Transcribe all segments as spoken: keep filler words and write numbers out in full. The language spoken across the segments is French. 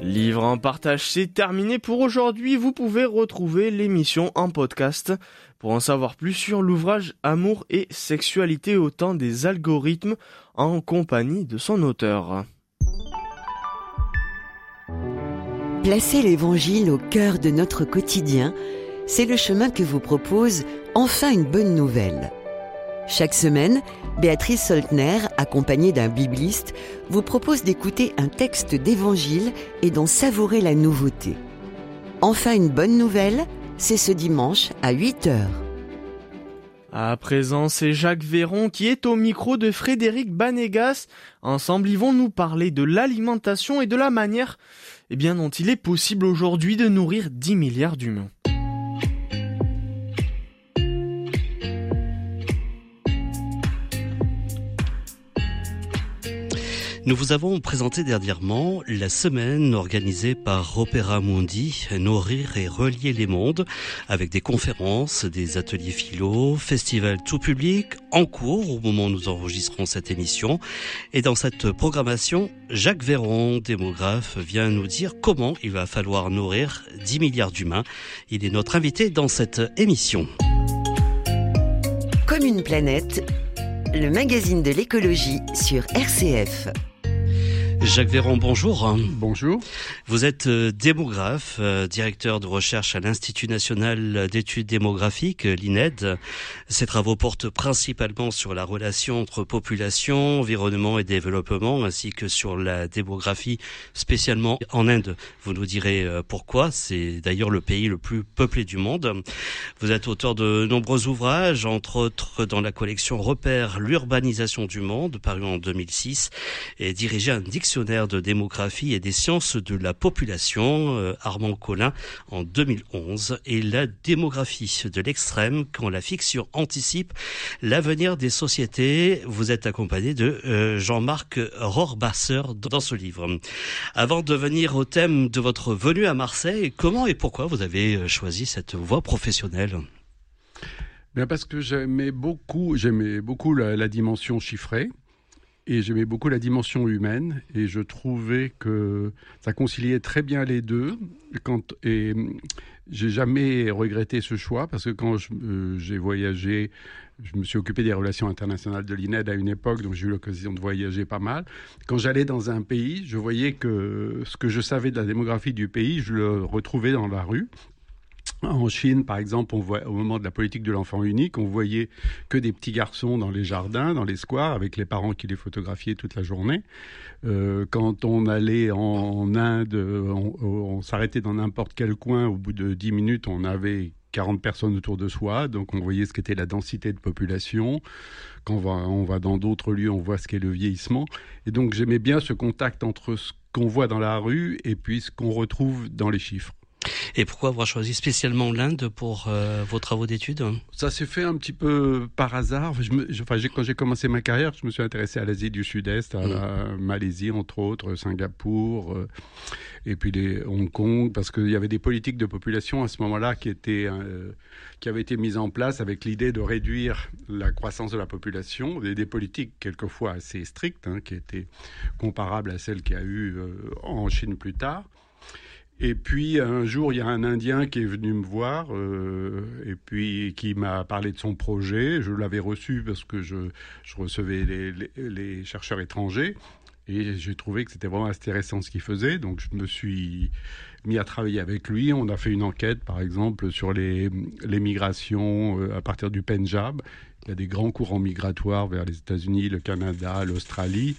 Livre en partage, c'est terminé pour aujourd'hui. Vous pouvez retrouver l'émission en podcast. Pour en savoir plus sur l'ouvrage Amour et sexualité au temps des algorithmes, en compagnie de son auteur. Placer l'Évangile au cœur de notre quotidien, c'est le chemin que vous propose Enfin une bonne nouvelle. Chaque semaine, Béatrice Soltner, accompagnée d'un bibliste, vous propose d'écouter un texte d'Évangile et d'en savourer la nouveauté. Enfin une bonne nouvelle, c'est ce dimanche à huit heures. À présent, c'est Jacques Véron qui est au micro de Frédéric Banégas. Ensemble, ils vont nous parler de l'alimentation et de la manière eh bien, dont il est possible aujourd'hui de nourrir dix milliards d'humains. Nous vous avons présenté dernièrement la semaine organisée par Opéra Mundi, Nourrir et relier les mondes, avec des conférences, des ateliers philo, festivals tout public, en cours au moment où nous enregistrons cette émission. Et dans cette programmation, Jacques Véron, démographe, vient nous dire comment il va falloir nourrir dix milliards d'humains. Il est notre invité dans cette émission. Comme une planète, le magazine de l'écologie sur R C F. Jacques Véron, bonjour. Bonjour. Vous êtes démographe, directeur de recherche à l'Institut national d'études démographiques, l'I N E D. Ces travaux portent principalement sur la relation entre population, environnement et développement, ainsi que sur la démographie, spécialement en Inde. Vous nous direz pourquoi. C'est d'ailleurs le pays le plus peuplé du monde. Vous êtes auteur de nombreux ouvrages, entre autres dans la collection Repères, l'urbanisation du monde, paru en deux mille six, et dirigé un dictionnaire de démographie et des sciences de la population, euh, Armand Collin, en deux mille onze, et la démographie de l'extrême, quand la fiction anticipe l'avenir des sociétés. Vous êtes accompagné de euh, Jean-Marc Rohrbasser dans ce livre. Avant de venir au thème de votre venue à Marseille, comment et pourquoi vous avez choisi cette voie professionnelle ? Bien parce que j'aimais beaucoup, j'aimais beaucoup la, la dimension chiffrée. Et j'aimais beaucoup la dimension humaine et je trouvais que ça conciliait très bien les deux. Quand, et j'ai jamais regretté ce choix parce que quand je, euh, j'ai voyagé, je me suis occupé des relations internationales de l'I N E D à une époque, donc j'ai eu l'occasion de voyager pas mal. Quand j'allais dans un pays, je voyais que ce que je savais de la démographie du pays, je le retrouvais dans la rue. En Chine, par exemple, on voit, au moment de la politique de l'enfant unique, on voyait que des petits garçons dans les jardins, dans les squares, avec les parents qui les photographiaient toute la journée. Euh, quand on allait en Inde, on, on s'arrêtait dans n'importe quel coin, au bout de dix minutes, on avait quarante personnes autour de soi, donc on voyait ce qu'était la densité de population. Quand on va, on va dans d'autres lieux, on voit ce qu'est le vieillissement. Et donc j'aimais bien ce contact entre ce qu'on voit dans la rue et puis ce qu'on retrouve dans les chiffres. Et pourquoi avoir choisi spécialement l'Inde pour euh, vos travaux d'études ? Ça s'est fait un petit peu par hasard. Je me, je, enfin, j'ai, quand j'ai commencé ma carrière, je me suis intéressé à l'Asie du Sud-Est, à mmh. la Malaisie entre autres, Singapour, euh, et puis les Hong Kong, parce qu'il y avait des politiques de population à ce moment-là qui étaient, euh, qui avaient été mises en place avec l'idée de réduire la croissance de la population, des, des politiques quelquefois assez strictes, hein, qui étaient comparables à celles qu'il y a eu euh, en Chine plus tard. Et puis un jour, il y a un Indien qui est venu me voir euh, et puis qui m'a parlé de son projet. Je l'avais reçu parce que je, je recevais les, les, les chercheurs étrangers et j'ai trouvé que c'était vraiment intéressant ce qu'il faisait. Donc je me suis mis à travailler avec lui. On a fait une enquête, par exemple, sur les, les migrations euh, à partir du Pendjab. Il y a des grands courants migratoires vers les États-Unis, le Canada, l'Australie.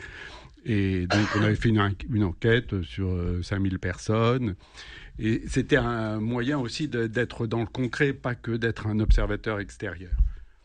Et donc, on avait fait une, une enquête sur euh, cinq mille personnes. Et c'était un moyen aussi de, d'être dans le concret, pas que d'être un observateur extérieur.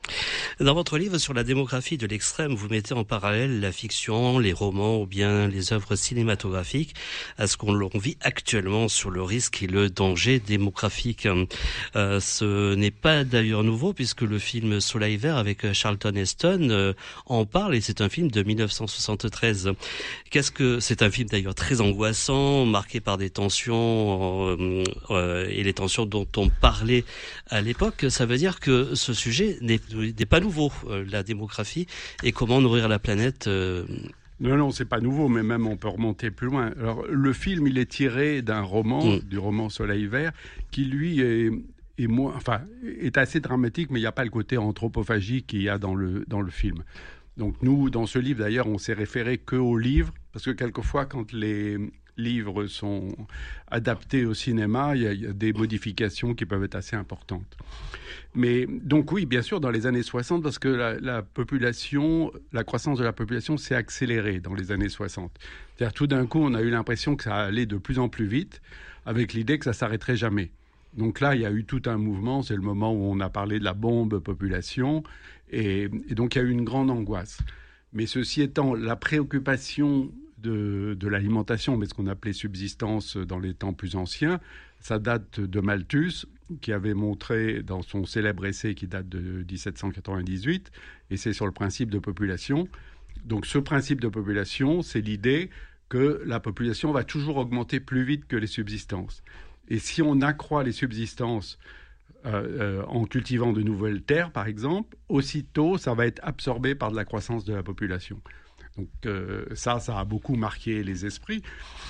Dans votre livre sur la démographie de l'extrême, vous mettez en parallèle la fiction, les romans ou bien les œuvres cinématographiques à ce qu'on vit actuellement sur le risque et le danger démographique. Euh, ce n'est pas d'ailleurs nouveau puisque le film Soleil Vert avec Charlton Heston euh, en parle et c'est un film de dix-neuf cent soixante-treize. Qu'est-ce que c'est un film d'ailleurs très angoissant, marqué par des tensions euh, euh, et les tensions dont on parlait à l'époque. Ça veut dire que ce sujet n'est, n'est pas nouveau, euh, la démographie et comment nourrir la planète euh, Non, non, c'est pas nouveau, mais même on peut remonter plus loin. Alors, le film, il est tiré d'un roman, mmh. du roman Soleil Vert, qui lui est, est, moins, enfin, est assez dramatique, mais il n'y a pas le côté anthropophagique qu'il y a dans le, dans le film. Donc nous, dans ce livre, d'ailleurs, on s'est référé qu'au livre, parce que quelquefois, quand les livres sont adaptés au cinéma, il y a, il y a des modifications qui peuvent être assez importantes. Mais donc oui, bien sûr, dans les années soixante, parce que la, la population, la croissance de la population s'est accélérée dans les années soixante. C'est-à-dire tout d'un coup, on a eu l'impression que ça allait de plus en plus vite, avec l'idée que ça s'arrêterait jamais. Donc là, il y a eu tout un mouvement, c'est le moment où on a parlé de la bombe population, et, et donc il y a eu une grande angoisse. Mais ceci étant, la préoccupation de, de l'alimentation, mais ce qu'on appelait subsistance dans les temps plus anciens, ça date de Malthus, qui avait montré dans son célèbre essai qui date de dix-sept cent quatre-vingt-dix-huit, et c'est sur le principe de population. Donc ce principe de population, c'est l'idée que la population va toujours augmenter plus vite que les subsistances. Et si on accroît les subsistances euh, euh, en cultivant de nouvelles terres, par exemple, aussitôt, ça va être absorbé par de la croissance de la population. Donc euh, ça, ça a beaucoup marqué les esprits.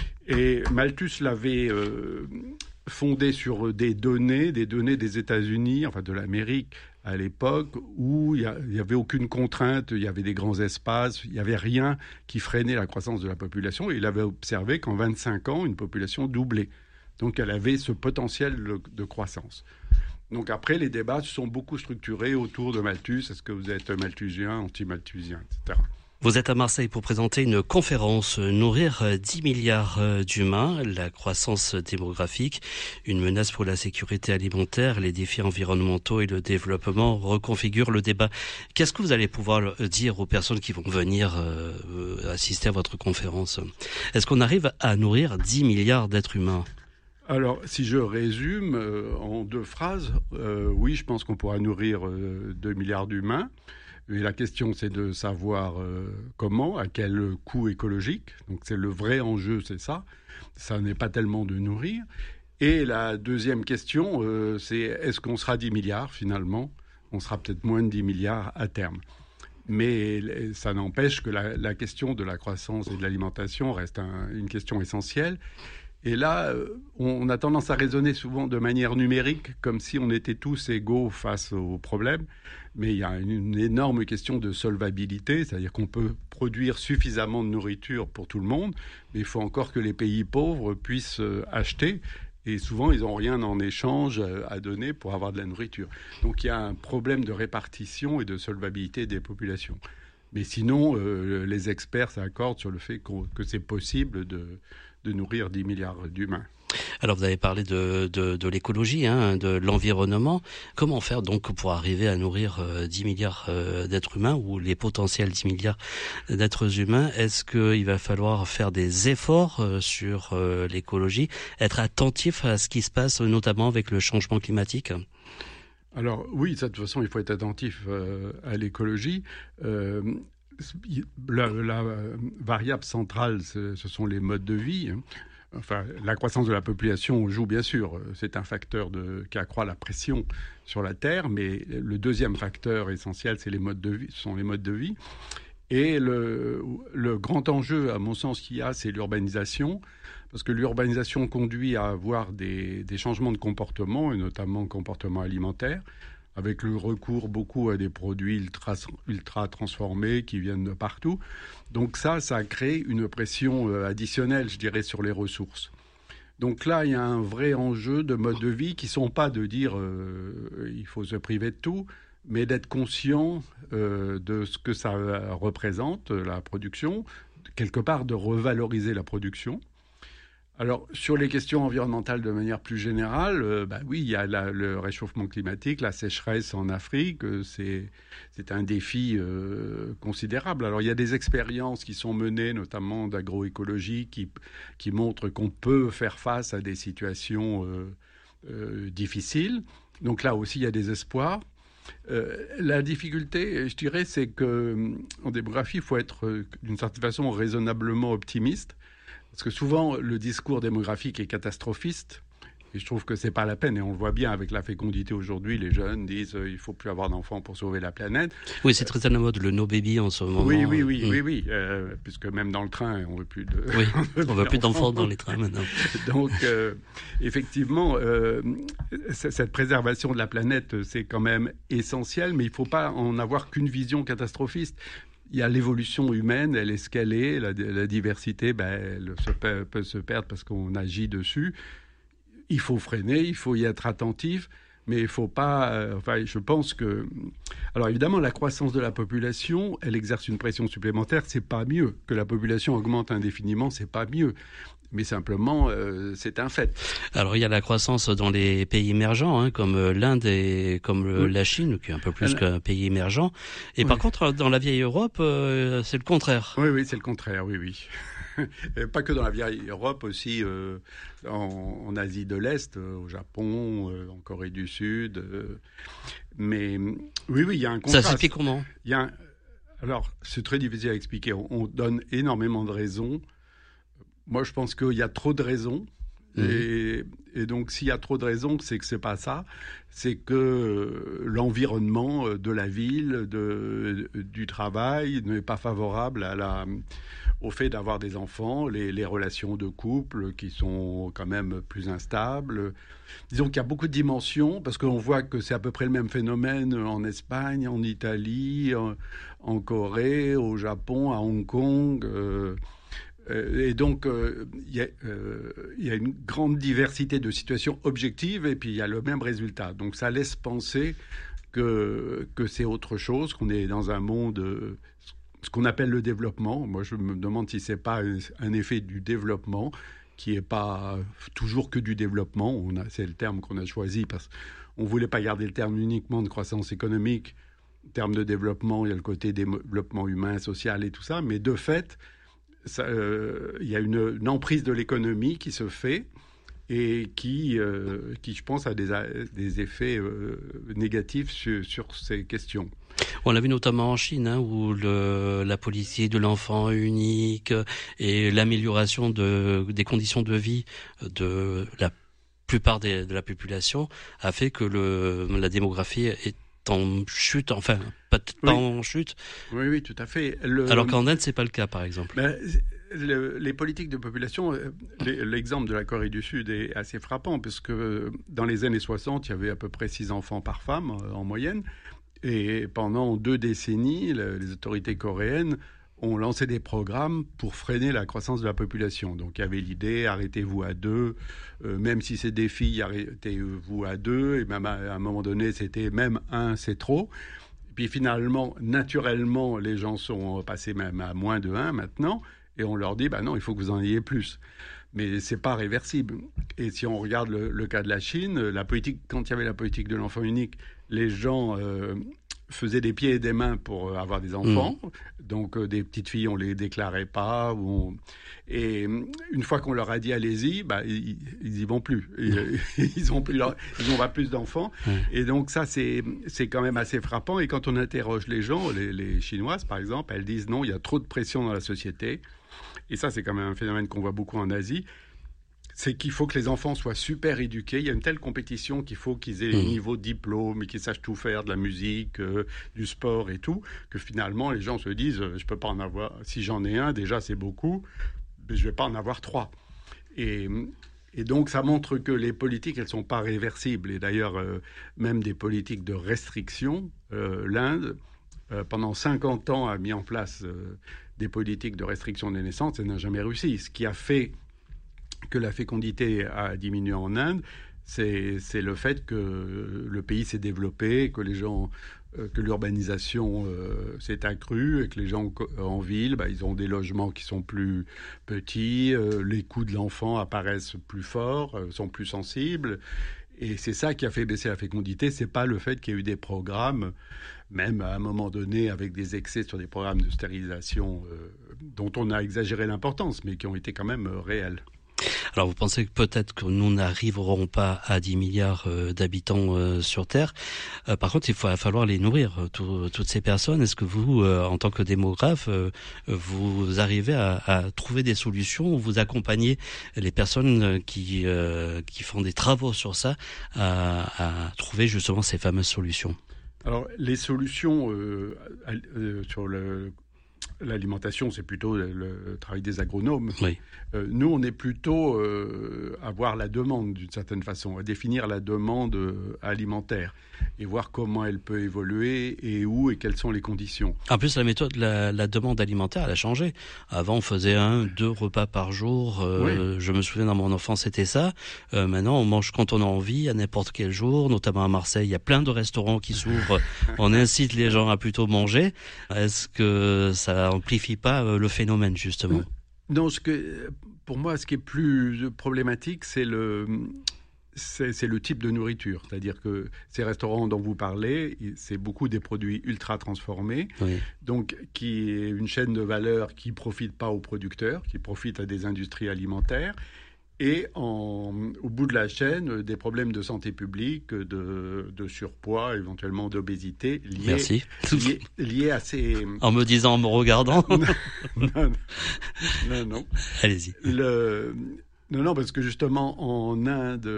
Et Malthus l'avait euh, fondé sur des données, des données des États-Unis, enfin de l'Amérique à l'époque, où il n'y avait aucune contrainte, il y avait des grands espaces, il n'y avait rien qui freinait la croissance de la population. Et il avait observé qu'en vingt-cinq ans, une population doublait. Donc elle avait ce potentiel de croissance. Donc après, les débats se sont beaucoup structurés autour de Malthus. Est-ce que vous êtes malthusien, anti-malthusien, et cetera. Vous êtes à Marseille pour présenter une conférence « Nourrir dix milliards d'humains, la croissance démographique, une menace pour la sécurité alimentaire, les défis environnementaux et le développement reconfigurent le débat ». Qu'est-ce que vous allez pouvoir dire aux personnes qui vont venir euh, assister à votre conférence ? Est-ce qu'on arrive à nourrir dix milliards d'êtres humains ? Alors, si je résume euh, en deux phrases, euh, oui, je pense qu'on pourra nourrir euh, deux milliards d'humains. Et la question, c'est de savoir euh, comment, à quel coût écologique. Donc, c'est le vrai enjeu, c'est ça. Ça n'est pas tellement de nourrir. Et la deuxième question, euh, c'est est-ce qu'on sera dix milliards finalement ? On sera peut-être moins de dix milliards à terme. Mais ça n'empêche que la, la question de la croissance et de l'alimentation reste un, une question essentielle. Et là, on a tendance à raisonner souvent de manière numérique, comme si on était tous égaux face aux problèmes. Mais il y a une énorme question de solvabilité, c'est-à-dire qu'on peut produire suffisamment de nourriture pour tout le monde, mais il faut encore que les pays pauvres puissent acheter. Et souvent, ils n'ont rien en échange à donner pour avoir de la nourriture. Donc il y a un problème de répartition et de solvabilité des populations. Mais sinon, euh, les experts s'accordent sur le fait que c'est possible de... de nourrir dix milliards d'humains. Alors vous avez parlé de, de, de l'écologie, hein, de l'environnement. Comment faire donc pour arriver à nourrir euh, dix milliards euh, d'êtres humains ou les potentiels dix milliards d'êtres humains ? Est-ce qu'il va falloir faire des efforts euh, sur euh, l'écologie, être attentif à ce qui se passe notamment avec le changement climatique ? Alors oui, ça, de toute façon, il faut être attentif euh, à l'écologie. Euh, La, la variable centrale, ce, ce sont les modes de vie. Enfin, la croissance de la population joue bien sûr. C'est un facteur de, qui accroît la pression sur la Terre, mais le deuxième facteur essentiel, c'est les modes de vie, ce sont les modes de vie. Et le, le grand enjeu, à mon sens, qu'il y a, c'est l'urbanisation, parce que l'urbanisation conduit à avoir des, des changements de comportement, et notamment comportement alimentaire, avec le recours beaucoup à des produits ultra, ultra transformés qui viennent de partout. Donc ça, ça a créé une pression additionnelle, je dirais, sur les ressources. Donc là, il y a un vrai enjeu de mode de vie qui ne sont pas de dire euh, il faut se priver de tout, mais d'être conscient euh, de ce que ça représente, la production, quelque part de revaloriser la production. Alors, sur les questions environnementales de manière plus générale, euh, bah oui, il y a la, le réchauffement climatique, la sécheresse en Afrique, euh, c'est, c'est un défi euh, considérable. Alors, il y a des expériences qui sont menées, notamment d'agroécologie, qui, qui montrent qu'on peut faire face à des situations euh, euh, difficiles. Donc là aussi, il y a des espoirs. Euh, la difficulté, je dirais, c'est qu'en démographie, il faut être, d'une certaine façon, raisonnablement optimiste. Parce que souvent, le discours démographique est catastrophiste. Et je trouve que c'est pas la peine. Et on le voit bien avec la fécondité aujourd'hui. Les jeunes disent euh, il faut plus avoir d'enfants pour sauver la planète. Oui, c'est très à la mode, le no baby en ce moment. Oui, oui, oui, mmh. oui, oui. Euh, puisque même dans le train, on veut plus de. Oui, on veut plus d'enfants dans les trains maintenant. Donc, euh, effectivement, euh, c- cette préservation de la planète, c'est quand même essentiel, mais il ne faut pas en avoir qu'une vision catastrophiste. Il y a l'évolution humaine, elle est ce qu'elle est. La, la diversité, ben, elle se peut, peut se perdre parce qu'on agit dessus. Il faut freiner, il faut y être attentif, mais il faut pas... Euh, enfin, je pense que... Alors évidemment, la croissance de la population, elle exerce une pression supplémentaire, c'est pas mieux. Que la population augmente indéfiniment, c'est pas mieux. Mais simplement, euh, c'est un fait. Alors, il y a la croissance dans les pays émergents, hein, comme l'Inde et comme oui. la Chine, qui est un peu plus Elle... qu'un pays émergent. Et oui. par contre, dans la vieille Europe, euh, c'est le contraire. Oui, oui, c'est le contraire, oui, oui. Pas que dans la vieille Europe, aussi euh, en, en Asie de l'Est, euh, au Japon, euh, en Corée du Sud. Euh, mais oui, oui, il y a un contraste. Ça s'explique comment ? Il y a un... Alors, c'est très difficile à expliquer. On, on donne énormément de raisons. Moi, je pense qu'il y a trop de raisons. Mmh. Et, et donc, s'il y a trop de raisons, c'est que c'est pas ça. C'est que l'environnement de la ville, de, du travail, n'est pas favorable à la, au fait d'avoir des enfants, les, les relations de couple qui sont quand même plus instables. Disons qu'il y a beaucoup de dimensions, parce qu'on voit que c'est à peu près le même phénomène en Espagne, en Italie, en, en Corée, au Japon, à Hong Kong. Euh, Et donc, il euh, y, euh, y a une grande diversité de situations objectives et puis il y a le même résultat. Donc, ça laisse penser que, que c'est autre chose, qu'on est dans un monde, euh, ce qu'on appelle le développement. Moi, je me demande si ce n'est pas un, un effet du développement qui n'est pas toujours que du développement. On a, c'est le terme qu'on a choisi parce qu'on ne voulait pas garder le terme uniquement de croissance économique. En termes de développement, il y a le côté développement humain, social et tout ça. Mais de fait... Il euh, y a une, une emprise de l'économie qui se fait et qui, euh, qui je pense, a des, des effets euh, négatifs sur, sur ces questions. On l'a vu notamment en Chine, hein, où le, la politique de l'enfant unique et l'amélioration de, des conditions de vie de la plupart des, de la population a fait que le, la démographie est en chute, enfin, peut-être pas oui. en chute. Oui, oui, tout à fait. Le... Alors qu'en Inde, c'est pas le cas, par exemple. Ben, le, les politiques de population, l'exemple de la Corée du Sud est assez frappant, parce que dans les années soixante, il y avait à peu près six enfants par femme, en moyenne. Et pendant deux décennies, les autorités coréennes ont lancé des programmes pour freiner la croissance de la population. Donc il y avait l'idée, arrêtez-vous à deux, euh, même si c'est des filles, arrêtez-vous à deux, et même à, à un moment donné, c'était même un, c'est trop. Et puis finalement, naturellement, les gens sont passés même à moins de un maintenant, et on leur dit, bah non, il faut que vous en ayez plus. Mais c'est pas réversible. Et si on regarde le, le cas de la Chine, la politique, quand il y avait la politique de l'enfant unique, les gens... Euh, faisaient des pieds et des mains pour avoir des enfants. Mmh. Donc, euh, des petites filles, on les déclarait pas. Ou on... Et une fois qu'on leur a dit allez-y, bah, ils, ils y vont plus. Ils, ils ont plus leur... ils ont pas plus d'enfants. Mmh. Et donc, ça, c'est, c'est quand même assez frappant. Et quand on interroge les gens, les, les Chinoises, par exemple, elles disent non, il y a trop de pression dans la société. Et ça, c'est quand même un phénomène qu'on voit beaucoup en Asie. C'est qu'il faut que les enfants soient super éduqués. Il y a une telle compétition qu'il faut qu'ils aient mmh. un niveau de diplôme et qu'ils sachent tout faire, de la musique, euh, du sport et tout, que finalement, les gens se disent, euh, je peux pas en avoir... Si j'en ai un, déjà, c'est beaucoup, mais je vais pas en avoir trois. Et, et donc, ça montre que les politiques, elles sont pas réversibles. Et d'ailleurs, euh, même des politiques de restriction, euh, l'Inde, euh, pendant cinquante ans, a mis en place euh, des politiques de restriction des naissances et n'a jamais réussi. Ce qui a fait... que la fécondité a diminué en Inde, c'est, c'est le fait que le pays s'est développé, que les gens, euh, que l'urbanisation euh, s'est accrue et que les gens en ville, bah, ils ont des logements qui sont plus petits, euh, les coûts de l'enfant apparaissent plus forts, euh, sont plus sensibles. Et c'est ça qui a fait baisser la fécondité. C'est pas le fait qu'il y ait eu des programmes, même à un moment donné avec des excès sur des programmes de stérilisation euh, dont on a exagéré l'importance, mais qui ont été quand même euh, réels. Alors vous pensez que peut-être que nous n'arriverons pas à dix milliards euh, d'habitants euh, sur Terre. Euh, par contre, il va falloir les nourrir, euh, tout, toutes ces personnes. Est-ce que vous, euh, en tant que démographe, euh, vous arrivez à, à trouver des solutions ou vous accompagnez les personnes qui, euh, qui font des travaux sur ça à, à trouver justement ces fameuses solutions? Alors, les solutions euh, euh, sur le... L'alimentation, c'est plutôt le, le travail des agronomes. Oui. Euh, nous, on est plutôt euh, à voir la demande, d'une certaine façon, à définir la demande euh, alimentaire et voir comment elle peut évoluer et où et quelles sont les conditions. En plus, la méthode, la, la demande alimentaire, elle a changé. Avant, on faisait un, deux repas par jour. Euh, oui. Je me souviens, dans mon enfance, c'était ça. Euh, maintenant, on mange quand on a envie, à n'importe quel jour. Notamment à Marseille, il y a plein de restaurants qui s'ouvrent. On incite les gens à plutôt manger. Est-ce que ça amplifie pas le phénomène, justement? Non, ce que, pour moi, ce qui est plus problématique, c'est le, c'est, c'est le type de nourriture. C'est-à-dire que ces restaurants dont vous parlez, c'est beaucoup des produits ultra transformés, oui. Donc qui est une chaîne de valeur qui ne profite pas aux producteurs, qui profite à des industries alimentaires. Et en, au bout de la chaîne, des problèmes de santé publique, de, de surpoids, éventuellement d'obésité, liés, Merci. liés, liés à ces... En me disant, en me regardant. non, non, non, non. Allez-y. Le, non, non, parce que justement, en Inde,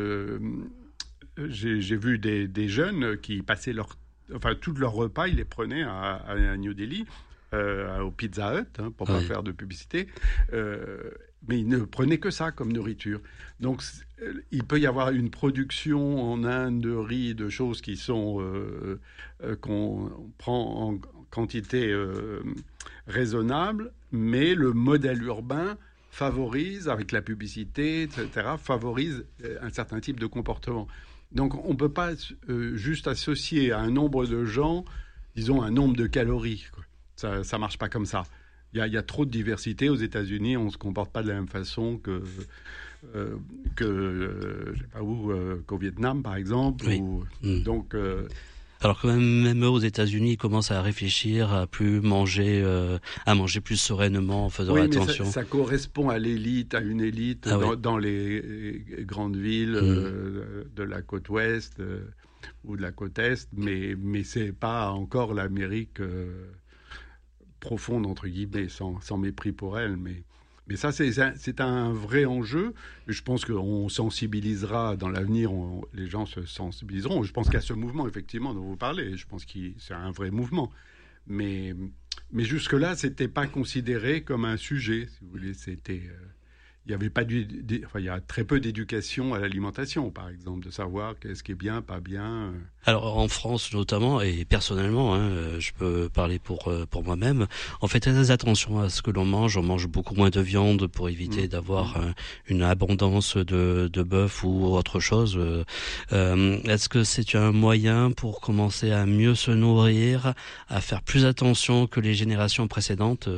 j'ai, j'ai vu des, des jeunes qui passaient leur, enfin, tous leurs repas, ils les prenaient à, à New Delhi, euh, au Pizza Hut, hein, pour ne pas oui. faire de publicité. Euh, Mais ils ne prenaient que ça comme nourriture. Donc, il peut y avoir une production en Inde de riz, de choses qui sont euh, euh, qu'on prend en quantité euh, raisonnable, mais le modèle urbain favorise, avec la publicité, et cetera, favorise un certain type de comportement. Donc, on ne peut pas euh, juste associer à un nombre de gens, disons, un nombre de calories, quoi. Ça ne marche pas comme ça. Il y, a, il y a trop de diversité aux États-Unis. On ne se comporte pas de la même façon que, euh, que euh, je sais pas où, euh, qu'au Vietnam, par exemple. Oui. Ou, mmh. Donc, euh, alors que même, même eux, aux États-Unis, ils commencent à réfléchir à plus manger, euh, à manger plus sereinement, en faisant oui, attention. Mais ça, ça correspond à l'élite, à une élite ah, dans, oui. dans les grandes villes mmh. euh, de la côte ouest euh, ou de la côte est, mais mais c'est pas encore l'Amérique. Euh, profonde, entre guillemets, sans, sans mépris pour elle. Mais, mais ça, c'est un, c'est un vrai enjeu. Je pense qu'on sensibilisera dans l'avenir, on, les gens se sensibiliseront. Je pense qu'il y a ce mouvement, effectivement, dont vous parlez. Je pense que c'est un vrai mouvement. Mais, mais jusque-là, ce n'était pas considéré comme un sujet, si vous voulez. C'était... Euh, il y avait pas du, des, enfin, il y a très peu d'éducation à l'alimentation, par exemple, de savoir qu'est-ce qui est bien, pas bien. Alors en France notamment, et personnellement, hein, je peux parler pour pour moi-même, on fait très attention à ce que l'on mange. On mange beaucoup moins de viande pour éviter mmh. d'avoir mmh. une abondance de, de bœuf ou autre chose. Euh, est-ce que c'est un moyen pour commencer à mieux se nourrir, à faire plus attention que les générations précédentes?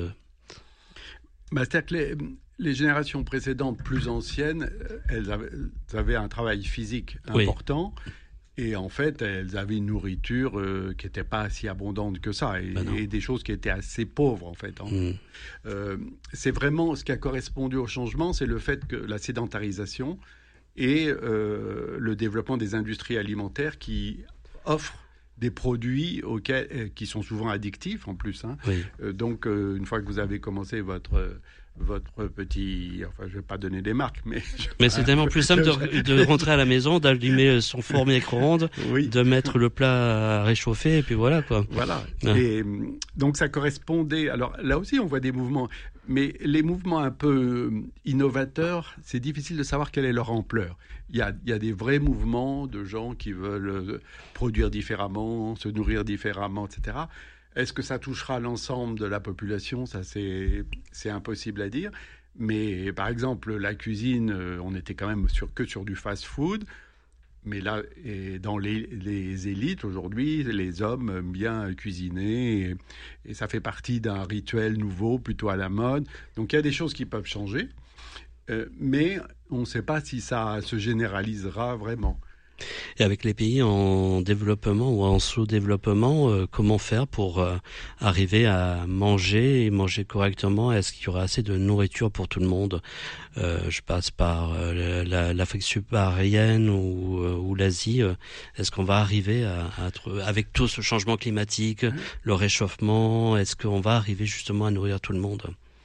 Bah, c'est-à-dire que les... Les générations précédentes, plus anciennes, elles avaient, elles avaient un travail physique important. Oui. Et en fait, elles avaient une nourriture euh, qui n'était pas si abondante que ça. Et, ben et des choses qui étaient assez pauvres, en fait. Hein. Mmh. Euh, c'est vraiment ce qui a correspondu au changement, c'est le fait que la sédentarisation et euh, le développement des industries alimentaires qui offrent des produits auxquels, euh, qui sont souvent addictifs, en plus. Hein. Oui. Euh, donc, euh, une fois que vous avez commencé votre... votre petit... Enfin, je ne vais pas donner des marques, mais... Mais c'est tellement plus simple de, de rentrer à la maison, d'allumer son four micro-ondes, oui. de mettre le plat à réchauffer, et puis voilà, quoi. Voilà. Ah. Et donc, ça correspondait... Alors, là aussi, on voit des mouvements. Mais les mouvements un peu innovateurs, c'est difficile de savoir quelle est leur ampleur. Il y a, il y a des vrais mouvements de gens qui veulent produire différemment, se nourrir différemment, et cetera. Est-ce que ça touchera l'ensemble de la population? Ça, c'est, c'est impossible à dire. Mais par exemple, la cuisine, on était quand même sur, que sur du fast-food. Mais là, et dans les, les élites, aujourd'hui, les hommes aiment bien cuisiner. Et, et ça fait partie d'un rituel nouveau, plutôt à la mode. Donc, il y a des choses qui peuvent changer. Euh, mais on ne sait pas si ça se généralisera vraiment. Et avec les pays en développement ou en sous-développement, euh, comment faire pour euh, arriver à manger et manger correctement? Est-ce qu'il y aura assez de nourriture pour tout le monde? euh, Je passe par euh, la, l'Afrique subsaharienne ou, euh, ou l'Asie. Est-ce qu'on va arriver à, à être, avec tout ce changement climatique, mmh. le réchauffement, est-ce qu'on va arriver justement à nourrir tout le monde?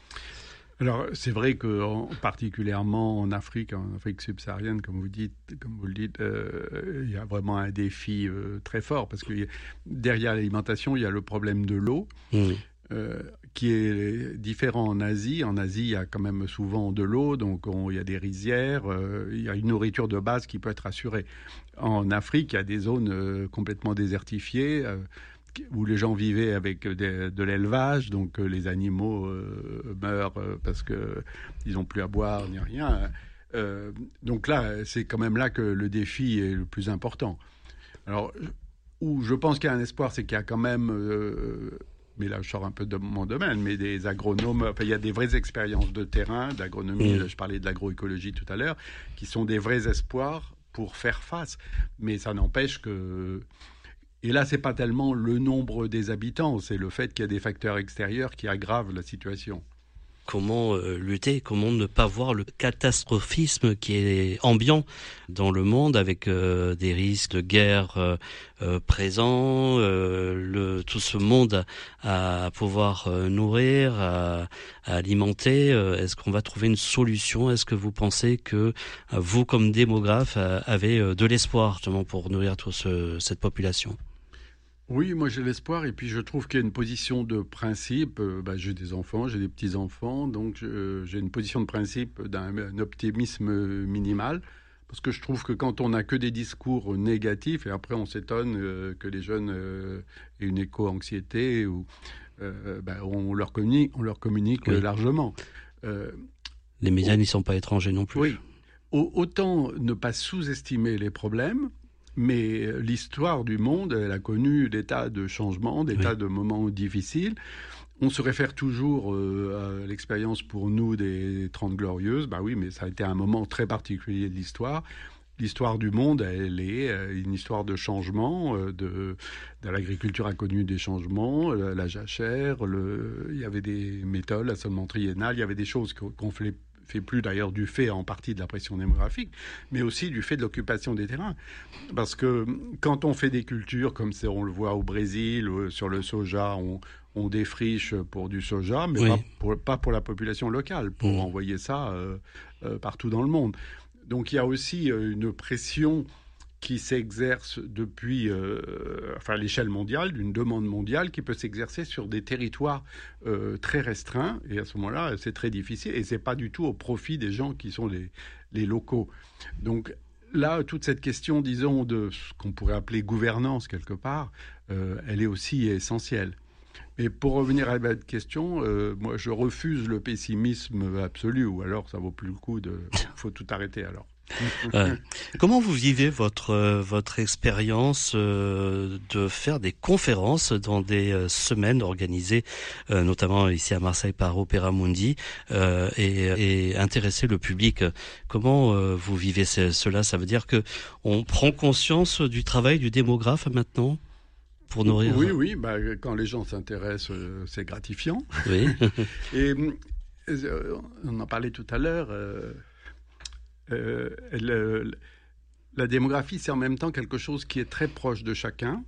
Alors, c'est vrai que en, particulièrement en Afrique, en Afrique subsaharienne, comme vous dites, comme vous le dites, euh, il y a vraiment un défi euh, très fort parce que derrière l'alimentation, il y a le problème de l'eau, mmh. euh, qui est différent en Asie. En Asie, il y a quand même souvent de l'eau, donc on, il y a des rizières, euh, il y a une nourriture de base qui peut être assurée. En Afrique, il y a des zones euh, complètement désertifiées. Euh, où les gens vivaient avec de, de l'élevage, donc euh, les animaux euh, meurent euh, parce qu'ils n'ont plus à boire ni rien. Euh, donc là, c'est quand même là que le défi est le plus important. Alors, où je pense qu'il y a un espoir, c'est qu'il y a quand même, euh, mais là je sors un peu de mon domaine, mais des agronomes, enfin il y a des vraies expériences de terrain, d'agronomie, mmh. je parlais de l'agroécologie tout à l'heure, qui sont des vrais espoirs pour faire face. Mais ça n'empêche que... Et là, ce n'est pas tellement le nombre des habitants, c'est le fait qu'il y a des facteurs extérieurs qui aggravent la situation. Comment euh, lutter, comment ne pas voir le catastrophisme qui est ambiant dans le monde avec euh, des risques de guerre euh, euh, présents, euh, le, tout ce monde à, à pouvoir euh, nourrir, à, à alimenter. Euh, est-ce qu'on va trouver une solution? Est-ce que vous pensez que euh, vous, comme démographe, euh, avez euh, de l'espoir justement pour nourrir toute ce, cette population? Oui, moi j'ai l'espoir et puis je trouve qu'il y a une position de principe. Euh, bah, j'ai des enfants, j'ai des petits-enfants, donc je, j'ai une position de principe d'un un optimisme minimal. Parce que je trouve que quand on n'a que des discours négatifs, et après on s'étonne euh, que les jeunes euh, aient une éco-anxiété, ou, euh, bah, on leur communique, on leur communique oui. largement. Euh, les médias on... n'y sont pas étrangers non plus. Oui. Autant ne pas sous-estimer les problèmes, mais l'histoire du monde, elle a connu des tas de changements, des oui. tas de moments difficiles. On se réfère toujours euh, à l'expérience pour nous des Trente Glorieuses. Bah oui, mais ça a été un moment très particulier de l'histoire. L'histoire du monde, elle est une histoire de changement. De, de l'agriculture a connu des changements, la jachère, le, il y avait des méthodes, l'assolement triennal, il y avait des choses qu'on fait fait plus d'ailleurs du fait en partie de la pression démographique, mais aussi du fait de l'occupation des terrains. Parce que quand on fait des cultures, comme on le voit au Brésil, sur le soja, on, on défriche pour du soja, mais oui. pas, pour, pas pour la population locale, pour mmh. envoyer ça euh, euh, partout dans le monde. Donc il y a aussi euh, une pression qui s'exerce depuis euh, enfin, à l'échelle mondiale, d'une demande mondiale qui peut s'exercer sur des territoires euh, très restreints. Et à ce moment-là, c'est très difficile. Et ce n'est pas du tout au profit des gens qui sont les, les locaux. Donc là, toute cette question, disons, de ce qu'on pourrait appeler gouvernance quelque part, euh, elle est aussi essentielle. Mais pour revenir à votre question, euh, moi, je refuse le pessimisme absolu. Ou alors, ça vaut plus le coup de... Il faut tout arrêter alors. Euh, comment vous vivez votre euh, votre expérience euh, de faire des conférences dans des euh, semaines organisées, euh, notamment ici à Marseille par Opéra Mundi, euh, et, et intéresser le public? Comment euh, vous vivez ce, cela? Ça veut dire que on prend conscience du travail du démographe maintenant pour nourrir. Oui, oui. Bah, quand les gens s'intéressent, euh, c'est gratifiant. Oui. Et euh, on en parlait tout à l'heure. Euh, Euh, le, la démographie, c'est en même temps quelque chose qui est très proche de chacun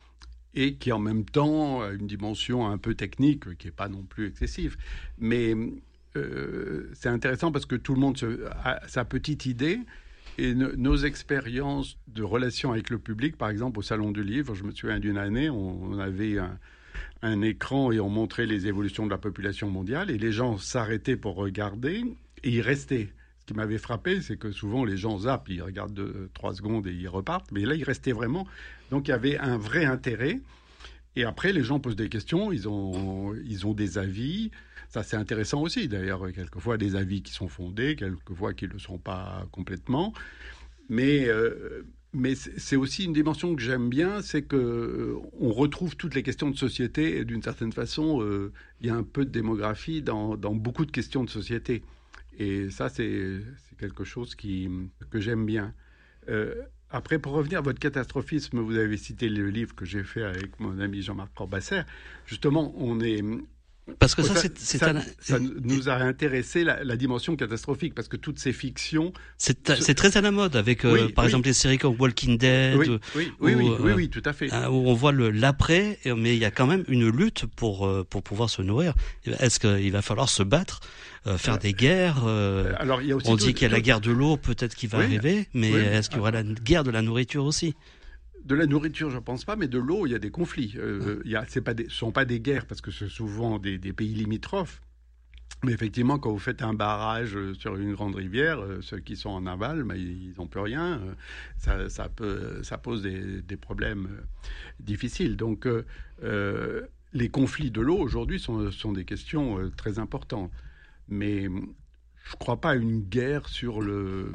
et qui en même temps a une dimension un peu technique qui n'est pas non plus excessive. Mais euh, c'est intéressant parce que tout le monde se, a sa petite idée et ne, nos expériences de relation avec le public, par exemple au Salon du Livre, je me souviens d'une année, on, on avait un, un écran et on montrait les évolutions de la population mondiale et les gens s'arrêtaient pour regarder et ils restaient. Ce qui m'avait frappé, c'est que souvent les gens zappent, ils regardent deux, trois secondes et ils repartent. Mais là, ils restaient vraiment. Donc, il y avait un vrai intérêt. Et après, les gens posent des questions, ils ont, ils ont des avis. Ça, c'est intéressant aussi. D'ailleurs, quelquefois, des avis qui sont fondés, quelquefois qui ne le sont pas complètement. Mais, euh, mais c'est aussi une dimension que j'aime bien, c'est qu'on euh, retrouve toutes les questions de société. Et d'une certaine façon, euh, il y a un peu de démographie dans, dans beaucoup de questions de société. Et ça, c'est, c'est quelque chose qui, que j'aime bien. Euh, Après, pour revenir à votre catastrophisme, vous avez cité le livre que j'ai fait avec mon ami Jean-Marc Corbasser. Justement, on est... Parce que ça, ça, c'est, c'est ça, un... ça nous a intéressé la, la dimension catastrophique, parce que toutes ces fictions... C'est, c'est très à la mode, avec euh, oui, par oui. exemple les séries comme Walking Dead, oui, oui, oui, où, oui, euh, oui, oui, tout à fait. Où on voit le, l'après, mais il y a quand même une lutte pour, pour pouvoir se nourrir. Est-ce qu'il va falloir se battre, euh, faire euh, des guerres euh, alors, il y a aussi on tout, dit qu'il y a tout... la guerre de l'eau, peut-être qui va oui, arriver, mais oui, est-ce qu'il y aura la guerre de la nourriture aussi ? De la nourriture, je ne pense pas, mais de l'eau, il y a des conflits. Euh, il y a, c'est pas des, ce ne sont pas des guerres, parce que c'est souvent des, des pays limitrophes. Mais effectivement, quand vous faites un barrage sur une grande rivière, ceux qui sont en aval, ben, ils n'ont plus rien. Ça, ça, peut, ça pose des, des problèmes difficiles. Donc, euh, les conflits de l'eau, aujourd'hui, sont, sont des questions très importantes. Mais je ne crois pas à une guerre sur le...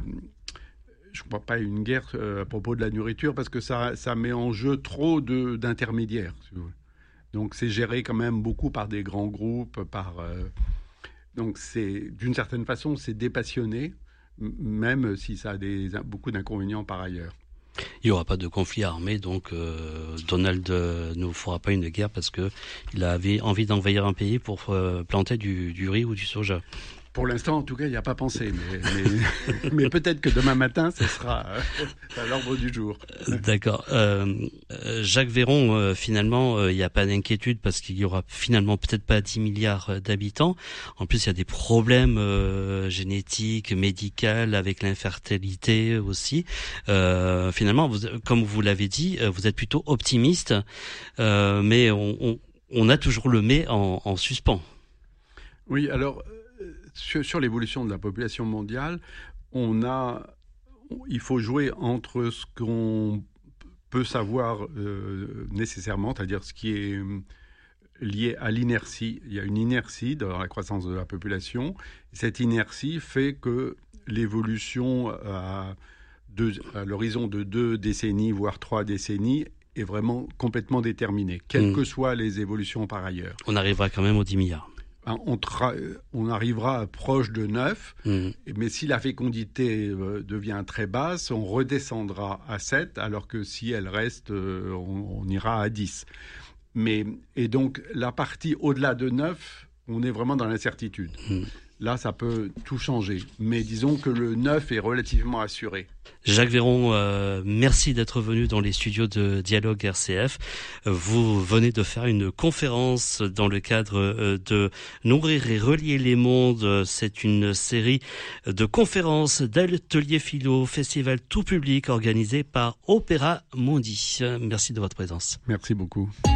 Je ne crois pas à une guerre euh, à propos de la nourriture, parce que ça, ça met en jeu trop de, d'intermédiaires. Si vous voulez. Donc c'est géré quand même beaucoup par des grands groupes. Par, euh, donc c'est, d'une certaine façon, c'est dépassionné, même si ça a des, beaucoup d'inconvénients par ailleurs. Il n'y aura pas de conflit armé, donc euh, Donald euh, ne fera pas une guerre parce qu'il avait envie d'envahir un pays pour euh, planter du, du riz ou du soja. Pour l'instant, en tout cas, il n'y a pas pensé. Mais, mais, mais peut-être que demain matin, ce sera à l'ordre du jour. D'accord. Euh, Jacques Véron, euh, finalement, il euh, n'y a pas d'inquiétude parce qu'il y aura finalement peut-être pas dix milliards d'habitants. En plus, il y a des problèmes euh, génétiques, médicaux, avec l'infertilité aussi. Euh, finalement, vous, comme vous l'avez dit, vous êtes plutôt optimiste, euh, mais on, on, on a toujours le mais en, en suspens. Oui, alors... Sur, sur l'évolution de la population mondiale, on a, il faut jouer entre ce qu'on peut savoir euh, nécessairement, c'est-à-dire ce qui est lié à l'inertie. Il y a une inertie dans la croissance de la population. Cette inertie fait que l'évolution à, deux, à l'horizon de deux décennies, voire trois décennies, est vraiment complètement déterminée, quelles mmh. que soient les évolutions par ailleurs. On arrivera quand même aux dix milliards. On, tra- on arrivera proche de neuf, mmh. mais si la fécondité euh, devient très basse, on redescendra à sept, alors que si elle reste, euh, on, on ira à dix. Mais, et donc, la partie au-delà de neuf, on est vraiment dans l'incertitude. Mmh. Là, ça peut tout changer. Mais disons que le neuf est relativement assuré. Jacques Véron, euh, merci d'être venu dans les studios de Dialogue R C F. Vous venez de faire une conférence dans le cadre euh, de Nourrir et relier les mondes. C'est une série de conférences d'ateliers philo, festival tout public organisé par Opéra Mundi. Merci de votre présence. Merci beaucoup.